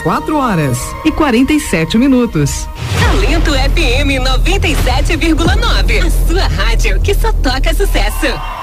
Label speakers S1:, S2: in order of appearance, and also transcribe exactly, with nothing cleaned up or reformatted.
S1: quatro horas e quarenta e sete minutos.
S2: Talento F M noventa e sete vírgula nove. A sua rádio que só toca sucesso.